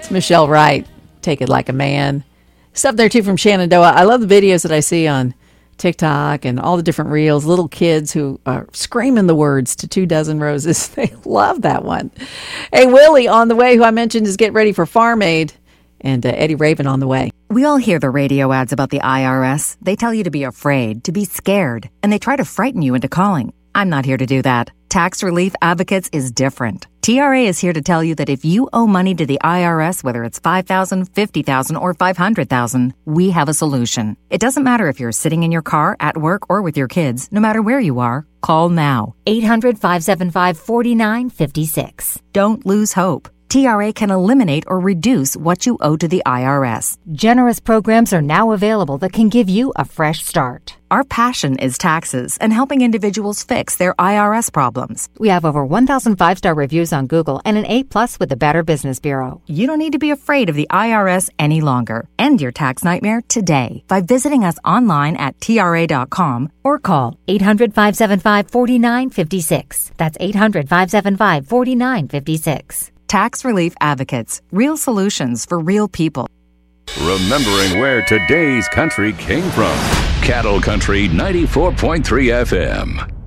It's Michelle Wright. Take it like a man. Stuff there too from Shenandoah. I love the videos that I see on TikTok and all the different reels. Little kids who are screaming the words to 2 dozen roses. They love that one. Hey, Willie on the way, who I mentioned is getting ready for Farm Aid, and Eddie Raven on the way. We all hear the radio ads about the IRS. They tell you to be afraid, to be scared, and they try to frighten you into calling. I'm not here to do that. Tax Relief Advocates is different. TRA is here to tell you that if you owe money to the IRS, whether it's $5,000, $50,000, or $500,000, we have a solution. It doesn't matter if you're sitting in your car, at work, or with your kids. No matter where you are, call now. 800-575-4956. Don't lose hope. TRA can eliminate or reduce what you owe to the IRS. Generous programs are now available that can give you a fresh start. Our passion is taxes and helping individuals fix their IRS problems. We have over 1,000 5-star reviews on Google and an A+ with the Better Business Bureau. You don't need to be afraid of the IRS any longer. End your tax nightmare today by visiting us online at TRA.com or call 800-575-4956. That's 800-575-4956. Tax Relief Advocates. Real solutions for real people. Remembering where today's country came from. Cattle Country 94.3 FM.